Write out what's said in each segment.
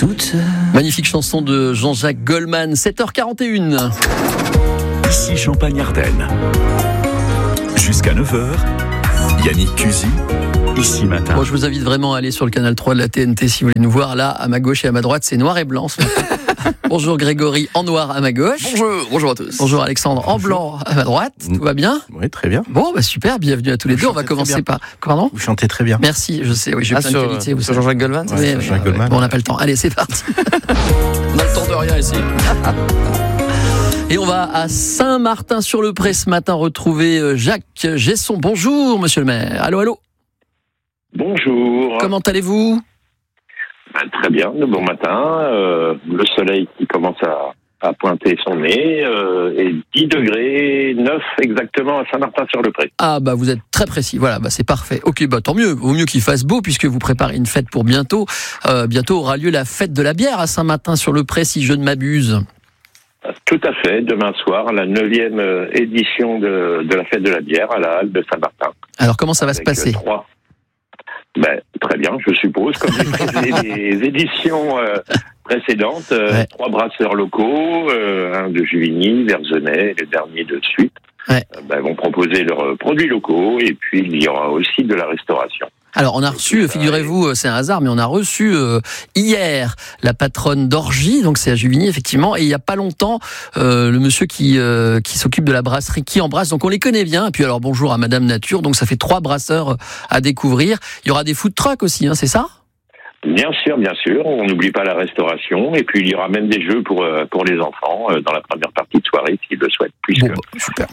toute seule. Magnifique chanson de Jean-Jacques Goldman, 7h41. Ici Champagne-Ardenne. Jusqu'à 9h, Yannick Cusy, Ici Matin. Bon, je vous invite vraiment à aller sur le canal 3 de la TNT si vous voulez nous voir. Là, à ma gauche et à ma droite, c'est noir et blanc. Bonjour Grégory, en noir à ma gauche. Bonjour à tous. Bonjour Alexandre, en blanc à ma droite. Tout va bien ? Oui, très bien. Bon, super, bienvenue à tous les deux. On va commencer par... Pardon ? Vous chantez très bien. Merci, je sais, oui, j'ai plein de qualités. Vous Sur savez. Jean-Jacques Goldman Bon, on n'a pas le temps. Allez, c'est parti. On a le temps de rien ici. Et on va à Saint-Martin-sur-le-Pré ce matin retrouver Jacques Gesson. Bonjour, monsieur le maire. Allô, allô. Bonjour. Comment allez-vous ? Très bien, de bon matin. Le soleil qui commence à pointer son nez. Et 10 degrés, 9 exactement à Saint-Martin-sur-le-Pré. Ah bah vous êtes très précis, voilà, bah c'est parfait. Ok, bah tant mieux, vaut mieux qu'il fasse beau puisque vous préparez une fête pour bientôt. Bientôt aura lieu la fête de la bière à Saint-Martin-sur-le-Pré, si je ne m'abuse. Tout à fait, demain soir, la 9e édition de la fête de la bière à la halle de Saint-Martin. Alors comment ça va se passer ? Très bien, je suppose, comme les éditions précédentes. Ouais. 3 brasseurs locaux, un de Juvigny, Verzenay, le dernier de suite, Ouais. vont proposer leurs produits locaux et puis il y aura aussi de la restauration. Alors on a reçu, figurez-vous, c'est un hasard, mais on a reçu hier la patronne d'Orgy, donc c'est à Juvigny effectivement, et il y a pas longtemps le monsieur qui s'occupe de la brasserie qui embrasse, donc on les connaît bien. Et puis alors bonjour à Madame Nature, donc ça fait 3 brasseurs à découvrir. Il y aura des food trucks aussi, hein, c'est ça ? Bien sûr, on n'oublie pas la restauration et puis il y aura même des jeux pour les enfants dans la première partie de soirée s'ils le souhaitent, puisque super.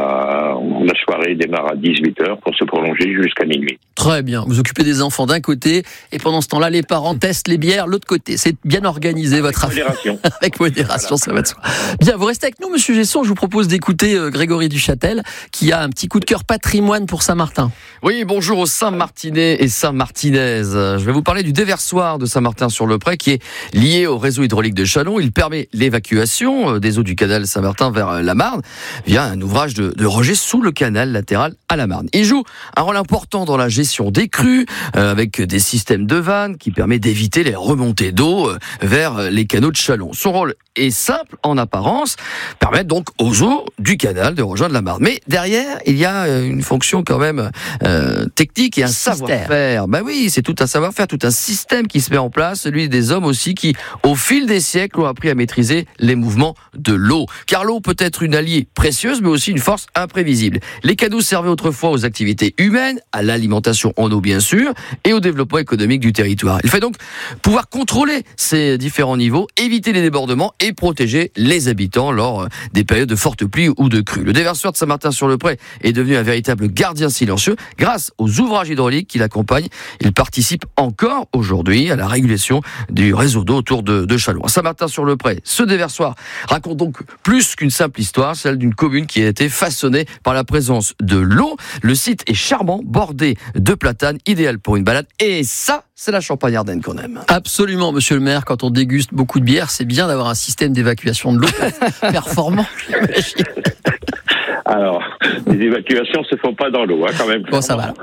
la soirée démarre à 18h pour se prolonger jusqu'à minuit. Très bien, vous occupez des enfants d'un côté et pendant ce temps-là les parents testent les bières de l'autre côté. C'est bien organisé votre affaire. Modération. Avec modération, Voilà. ça va de soi. Bien, vous restez avec nous monsieur Gesson, je vous propose d'écouter Grégory Duchâtel qui a un petit coup de cœur patrimoine pour Saint-Martin. Oui, bonjour aux Saint-Martinais et Saint-Martinaises. Je vais vous parler du déversoir de Saint-Martin-sur-le-Pré qui est lié au réseau hydraulique de Châlons. Il permet l'évacuation des eaux du canal Saint-Martin vers la Marne via un ouvrage de rejet sous le canal latéral à la Marne. Il joue un rôle important dans la gestion des crues avec des systèmes de vannes qui permettent d'éviter les remontées d'eau vers les canaux de Châlons. Son rôle est simple en apparence, permettre donc aux eaux du canal de rejoindre la Marne. Mais derrière, il y a une fonction quand même technique et un savoir-faire. Bah oui, c'est tout un savoir-faire, tout un système qui se met en place, celui des hommes aussi qui, au fil des siècles, ont appris à maîtriser les mouvements de l'eau. Car l'eau peut être une alliée précieuse, mais aussi une force imprévisible. Les canaux servaient autrefois aux activités humaines, à l'alimentation en eau bien sûr, et au développement économique du territoire. Il fait donc pouvoir contrôler ces différents niveaux, éviter les débordements et protéger les habitants lors des périodes de fortes pluies ou de crues. Le déversoir de Saint-Martin-sur-le-Pré est devenu un véritable gardien silencieux grâce aux ouvrages hydrauliques qui l'accompagnent. Il participe encore aujourd'hui à la régulation du réseau d'eau autour de Châlons. À Saint-Martin-sur-le-Pré, ce déversoir raconte donc plus qu'une simple histoire, celle d'une commune qui a été façonnée par la présence de l'eau. Le site est charmant, bordé de platanes, idéal pour une balade. Et ça, c'est la Champagne-Ardenne qu'on aime. Absolument, monsieur le maire, quand on déguste beaucoup de bière, c'est bien d'avoir un système d'évacuation de l'eau performant, j'imagine. Alors, les évacuations se font pas dans l'eau, quand même. Bon, ça va.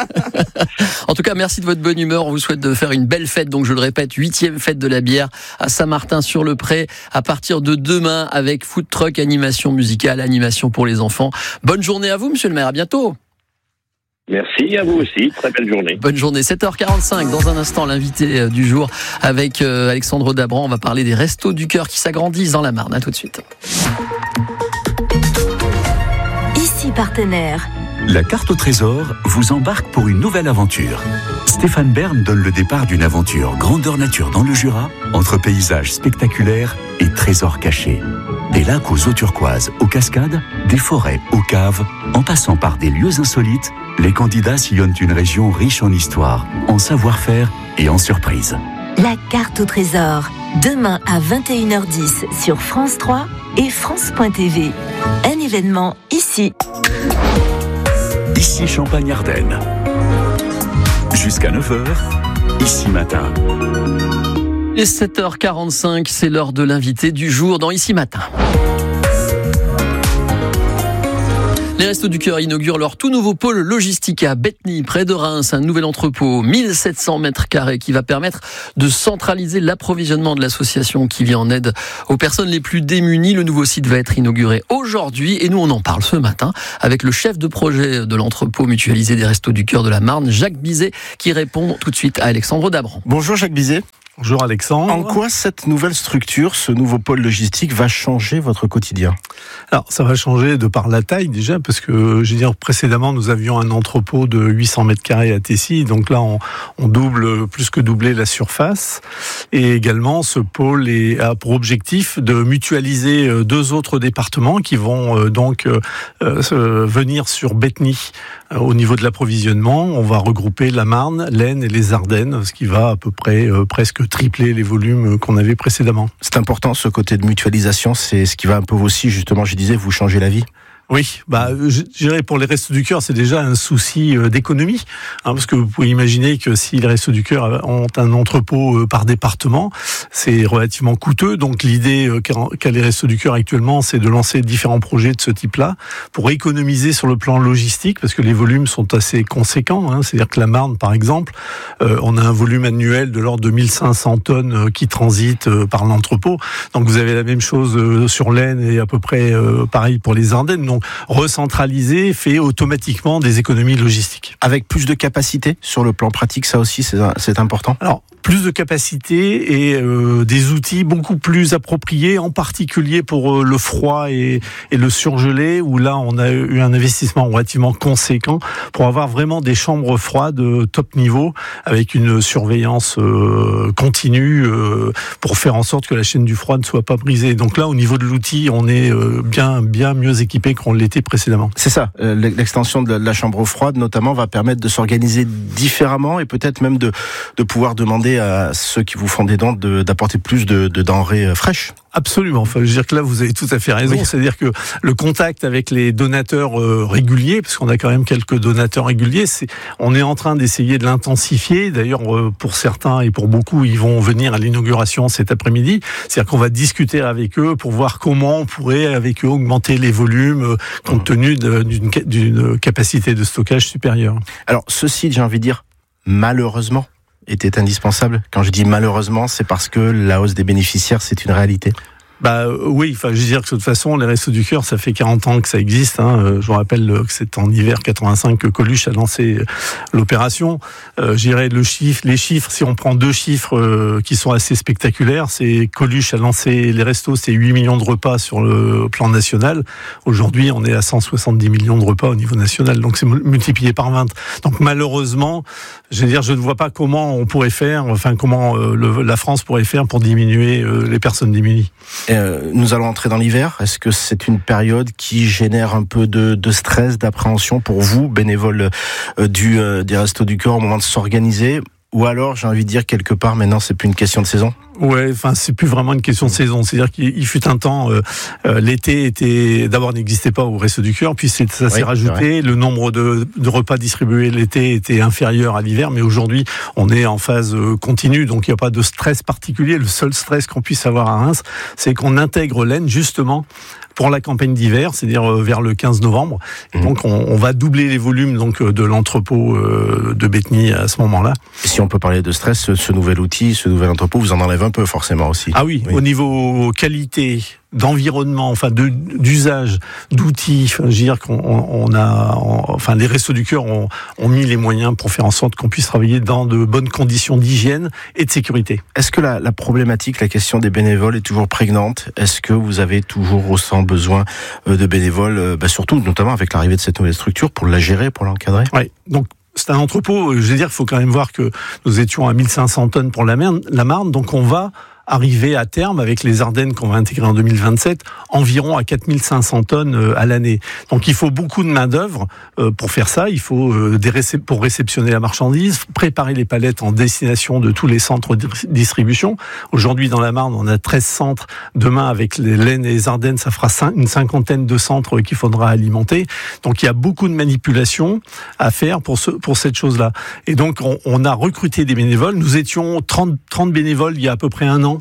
En tout cas, merci de votre bonne humeur. On vous souhaite de faire une belle fête. Donc, je le répète, 8e fête de la bière à Saint-Martin-sur-le-Pré à partir de demain avec food truck, animation musicale, animation pour les enfants. Bonne journée à vous, monsieur le maire. À bientôt. Merci à vous aussi. Très belle journée. Bonne journée. 7h45. Dans un instant, l'invité du jour avec Alexandre Dabran. On va parler des restos du cœur qui s'agrandissent dans la Marne. À tout de suite. Ici Partenaire. La carte au trésor vous embarque pour une nouvelle aventure. Stéphane Bern donne le départ d'une aventure grandeur nature dans le Jura, entre paysages spectaculaires et trésors cachés. Des lacs aux eaux turquoises, aux cascades, des forêts aux caves, en passant par des lieux insolites, les candidats sillonnent une région riche en histoire, en savoir-faire et en surprises. La carte au trésor. Demain à 21h10 sur France 3 et France.tv. Un événement ici. Ici Champagne-Ardenne. Jusqu'à 9h, Ici Matin. Et 7h45, c'est l'heure de l'invité du jour dans Ici Matin. Les Restos du Cœur inaugurent leur tout nouveau pôle logistique à Bethny, près de Reims, un nouvel entrepôt, 1700 mètres carrés, qui va permettre de centraliser l'approvisionnement de l'association qui vient en aide aux personnes les plus démunies. Le nouveau site va être inauguré aujourd'hui et nous on en parle ce matin avec le chef de projet de l'entrepôt mutualisé des Restos du Cœur de la Marne, Jacques Bizet, qui répond tout de suite à Alexandre Dabran. Bonjour Jacques Bizet. Bonjour Alexandre. En quoi cette nouvelle structure, ce nouveau pôle logistique va changer votre quotidien ? Alors ça va changer de par la taille déjà, parce que je veux dire précédemment nous avions un entrepôt de 800 mètres carrés à Tessy, donc là on double, plus que doubler la surface. Et également ce pôle a pour objectif de mutualiser 2 autres départements qui vont venir sur Bethny au niveau de l'approvisionnement. On va regrouper la Marne, l'Aisne et les Ardennes, ce qui va à peu près presque tripler les volumes qu'on avait précédemment. C'est important ce côté de mutualisation, c'est ce qui va un peu aussi, justement, je disais, vous changer la vie. Oui, je dirais pour les Restos du Cœur, c'est déjà un souci d'économie, parce que vous pouvez imaginer que si les Restos du Cœur ont un entrepôt par département, c'est relativement coûteux. Donc l'idée qu'a les Restos du Cœur actuellement, c'est de lancer différents projets de ce type-là pour économiser sur le plan logistique, parce que les volumes sont assez conséquents. C'est-à-dire que la Marne, par exemple, on a un volume annuel de l'ordre de 1500 tonnes qui transitent par l'entrepôt. Donc vous avez la même chose sur l'Aisne et à peu près pareil pour les Ardennes. Donc recentraliser fait automatiquement des économies logistiques. Avec plus de capacité sur le plan pratique, ça aussi c'est important. Alors plus de capacité et des outils beaucoup plus appropriés, en particulier pour le froid et le surgelé, où là on a eu un investissement relativement conséquent pour avoir vraiment des chambres froides top niveau avec une surveillance continue pour faire en sorte que la chaîne du froid ne soit pas brisée. Donc là au niveau de l'outil on est bien mieux équipé qu'on l'était précédemment. C'est ça, l'extension de la chambre froide notamment va permettre de s'organiser différemment et peut-être même de pouvoir demander à ceux qui vous font des dons d'apporter plus de denrées fraîches. Absolument. Enfin, je veux dire que là, vous avez tout à fait raison. Oui. C'est-à-dire que le contact avec les donateurs réguliers, parce qu'on a quand même quelques donateurs réguliers, on est en train d'essayer de l'intensifier. D'ailleurs, pour certains et pour beaucoup, ils vont venir à l'inauguration cet après-midi. C'est-à-dire qu'on va discuter avec eux pour voir comment on pourrait, avec eux, augmenter les volumes compte tenu d'une capacité de stockage supérieure. Alors, ce site, j'ai envie de dire, malheureusement, était indispensable. Quand je dis malheureusement, c'est parce que la hausse des bénéficiaires, c'est une réalité. Oui, je veux dire que de toute façon, les Restos du Cœur, ça fait 40 ans que ça existe. Je vous rappelle que c'est en hiver 85 que Coluche a lancé l'opération. Je dirais les chiffres, si on prend 2 chiffres qui sont assez spectaculaires, c'est Coluche a lancé les restos, c'est 8 millions de repas sur le plan national. Aujourd'hui, on est à 170 millions de repas au niveau national, donc c'est multiplié par 20. Donc malheureusement, je ne vois pas comment on pourrait faire, comment la France pourrait faire pour diminuer les personnes démunies. Nous allons entrer dans l'hiver. Est-ce que c'est une période qui génère un peu de stress, d'appréhension pour vous, bénévoles des Restos du Cœur, au moment de s'organiser ? Ou alors, j'ai envie de dire quelque part, maintenant, c'est plus une question de saison ? Ouais, c'est plus vraiment une question de saison. C'est-à-dire qu'il fut un temps, l'été d'abord n'existait pas au Restos du Cœur, puis ça s'est rajouté. Le nombre de repas distribués l'été était inférieur à l'hiver, mais aujourd'hui, on est en phase continue, donc il n'y a pas de stress particulier. Le seul stress qu'on puisse avoir à Reims, c'est qu'on intègre l'Aisne, justement, pour la campagne d'hiver, c'est-à-dire vers le 15 novembre. Et donc, on va doubler les volumes de l'entrepôt de Bethny à ce moment-là. Et si on peut parler de stress, ce nouvel outil, ce nouvel entrepôt, vous en enlèvez un peu forcément aussi. Ah oui, au niveau qualité, d'environnement, d'usage, d'outils. Je veux dire les Restos du Cœur ont mis les moyens pour faire en sorte qu'on puisse travailler dans de bonnes conditions d'hygiène et de sécurité. Est-ce que la problématique, la question des bénévoles est toujours prégnante ? Est-ce que vous avez toujours autant besoin de bénévoles, surtout notamment avec l'arrivée de cette nouvelle structure, pour la gérer, pour l'encadrer ? Oui, donc c'est un entrepôt, je veux dire, il faut quand même voir que nous étions à 1500 tonnes pour la Marne, donc on va arriver à terme, avec les Ardennes qu'on va intégrer en 2027, environ à 4500 tonnes à l'année. Donc il faut beaucoup de main-d'œuvre pour faire ça. Il faut pour réceptionner la marchandise, préparer les palettes en destination de tous les centres de distribution. Aujourd'hui, dans la Marne, on a 13 centres. Demain, avec l'Aisne et les Ardennes, ça fera une cinquantaine de centres qu'il faudra alimenter. Donc il y a beaucoup de manipulations à faire pour cette chose-là. Et donc on a recruté des bénévoles. Nous étions 30 bénévoles il y a à peu près un an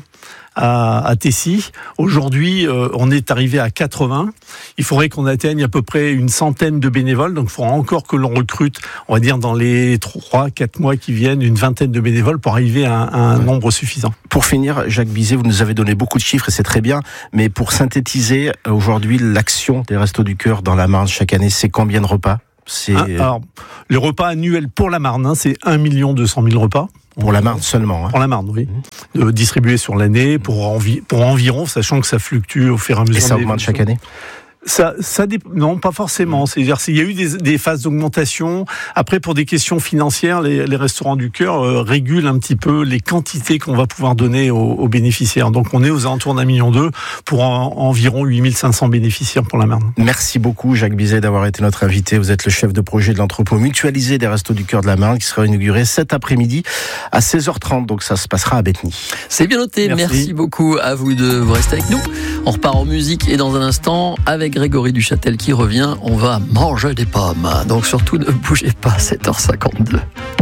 à Tessy. Aujourd'hui, on est arrivé à 80. Il faudrait qu'on atteigne à peu près une centaine de bénévoles. Donc, il faudra encore que l'on recrute, on va dire, dans les 3-4 mois qui viennent, une vingtaine de bénévoles pour arriver à un nombre suffisant. Pour finir, Jacques Bizet, vous nous avez donné beaucoup de chiffres et c'est très bien. Mais pour synthétiser, aujourd'hui, l'action des Restos du Cœur dans la Marne chaque année, c'est combien de repas? Alors, les repas annuels pour la Marne, c'est 1 200 000 repas. Pour la Marne seulement. Pour la Marne, oui. Distribués sur l'année, pour environ, sachant que ça fluctue au fur et à mesure. Et ça augmente chaque année? Non, pas forcément. C'est-à-dire, il y a eu des phases d'augmentation. Après, pour des questions financières, les Restaurants du Cœur régulent un petit peu les quantités qu'on va pouvoir donner aux bénéficiaires. Donc, on est aux alentours d'1,2 million pour environ 8 500 bénéficiaires pour la Marne. Merci beaucoup, Jacques Bizet, d'avoir été notre invité. Vous êtes le chef de projet de l'entrepôt mutualisé des Restos du Cœur de la Marne qui sera inauguré cet après-midi à 16h30. Donc, ça se passera à Bethny. C'est bien noté. Merci beaucoup à vous deux. Vous restez avec nous. On repart en musique et dans un instant, avec Grégory Duchâtel qui revient, on va manger des pommes. Donc surtout ne bougez pas, 7h52.